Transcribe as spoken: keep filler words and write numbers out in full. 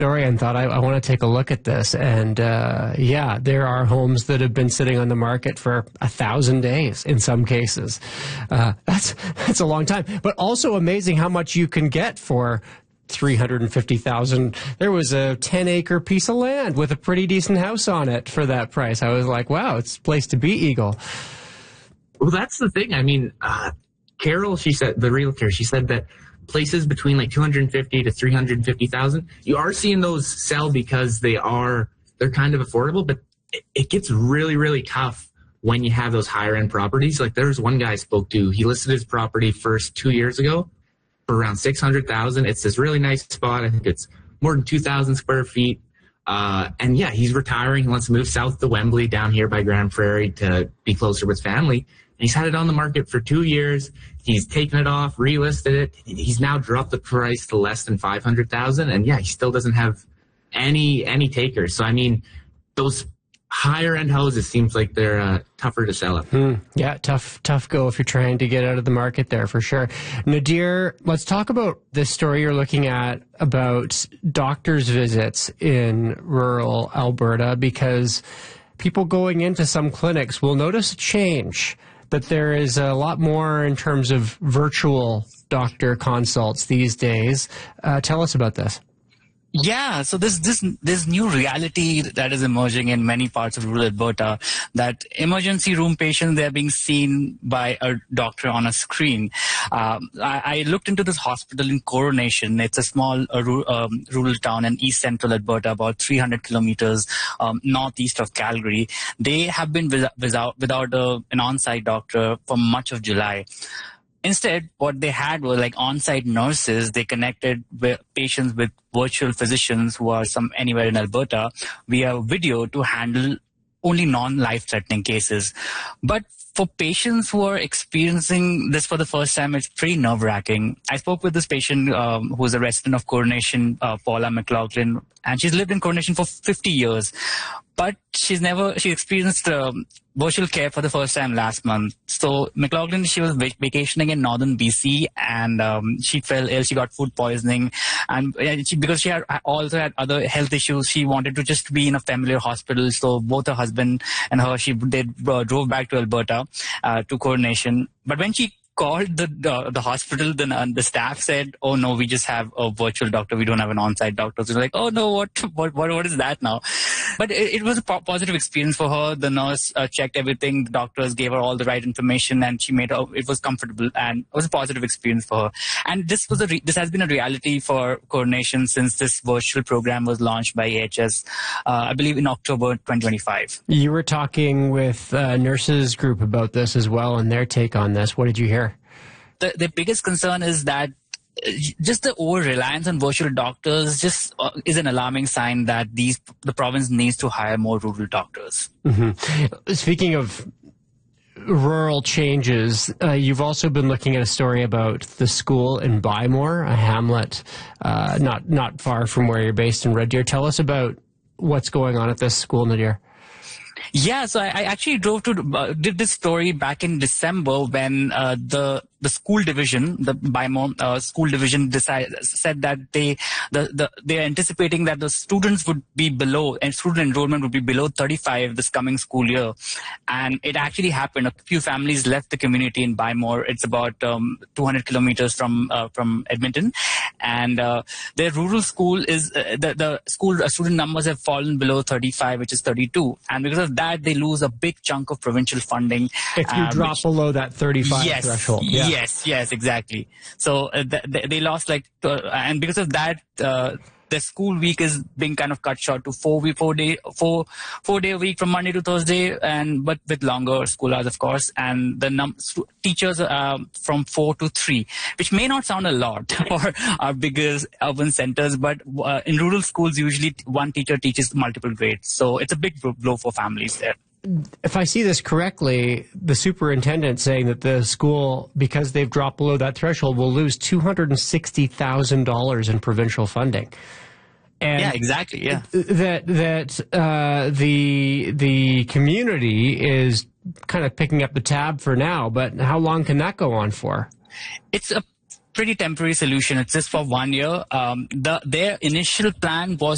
story and thought, I, I want to take a look at this. And uh, yeah, there are homes that have been sitting on the market for a thousand days in some cases. Uh, that's that's a long time, but also amazing how much you can get for three hundred fifty thousand dollars. There was a ten acre piece of land with a pretty decent house on it for that price. I was like, wow, it's a place to be, Eagle. Well, that's the thing. I mean, uh, Carol, she said, the realtor, she said that places between like two hundred fifty to three hundred fifty thousand, you are seeing those sell because they are, they're kind of affordable, but it, it gets really, really tough when you have those higher end properties. Like there's one guy I spoke to, he listed his property first two years ago for around six hundred thousand. It's this really nice spot. I think it's more than two thousand square feet. Uh, and yeah, he's retiring. He wants to move south to Wembley down here by Grand Prairie to be closer with family. He's had it on the market for two years. He's taken it off, relisted it. He's now dropped the price to less than five hundred thousand dollars. And yeah, he still doesn't have any any takers. So, I mean, those higher end houses seems like they're uh, tougher to sell at. Hmm. Yeah, tough, tough go if you're trying to get out of the market there for sure. Nadir, let's talk about this story you're looking at about doctor's visits in rural Alberta, because people going into some clinics will notice a change, that there is a lot more in terms of virtual doctor consults these days. Uh, tell us about this. Yeah, so this this this new reality that is emerging in many parts of rural Alberta, that emergency room patients, they're being seen by a doctor on a screen. Um, I, I looked into this hospital in Coronation. It's a small uh, ru- um, rural town in east central Alberta, about three hundred kilometers um, northeast of Calgary. They have been without without, without a, an on-site doctor for much of July. Instead, what they had were like on-site nurses. They connected with patients with virtual physicians who are some anywhere in Alberta via video to handle only non-life-threatening cases. But for patients who are experiencing this for the first time, it's pretty nerve-wracking. I spoke with this patient um, who's a resident of Coronation, uh, Paula McLaughlin, and she's lived in Coronation for fifty years. But she's never, she experienced um, virtual care for the first time last month. So McLaughlin, she was vac- vacationing in northern B C, and um, she fell ill. She got food poisoning. And she, because she had also had other health issues, she wanted to just be in a familiar hospital. So both her husband and her, she they uh, drove back to Alberta, uh, to Coronation. But when she called the uh, the hospital, then uh, the staff said, "Oh no, we just have a virtual doctor. We don't have an on-site doctor." So they're like, "Oh no, what what what, what is that now?" But it, it was a po- positive experience for her. The nurse uh, checked everything. The doctors gave her all the right information, and she made her, it was comfortable, and it was a positive experience for her. And this was a re- this has been a reality for Coronation since this virtual program was launched by A H S, uh, I believe in October twenty twenty-five. You were talking with a nurses group about this as well, and their take on this. What did you hear? The, the biggest concern is that just the over-reliance on virtual doctors just uh, is an alarming sign that these the province needs to hire more rural doctors. Mm-hmm. Speaking of rural changes, uh, you've also been looking at a story about the school in Bymore, a hamlet uh, not not far from where you're based in Red Deer. Tell us about what's going on at this school, Nadir. Yeah, so I, I actually drove to uh, did this story back in December when uh, the the school division, the Bymore uh, school division, decided said that they the, the they are anticipating that the students would be below and student enrollment would be below thirty-five this coming school year, and it actually happened. A few families left the community in Bymore. It's about um, two hundred kilometers from uh, from Edmonton, and uh, their rural school is uh, the the school uh, student numbers have fallen below thirty-five, which is thirty-two, and because of that, they lose a big chunk of provincial funding. If you uh, drop which, below that thirty-five yes, threshold. Yeah. Yes, yes, exactly. So uh, th- they lost like, uh, and because of that, uh, the school week is being kind of cut short to four week, four day, four, four day a week from Monday to Thursday, and but with longer school hours, of course. And the num- teachers uh, from four to three, which may not sound a lot for our biggest urban centers, but uh, in rural schools, usually one teacher teaches multiple grades. So it's a big blow for families there. If I see this correctly, the superintendent saying that the school, because they've dropped below that threshold, will lose two hundred sixty thousand dollars in provincial funding. And yeah, exactly. Yeah, that that uh, the the community is kind of picking up the tab for now, but how long can that go on for? It's a pretty temporary solution. It's just for one year. Um, the their initial plan was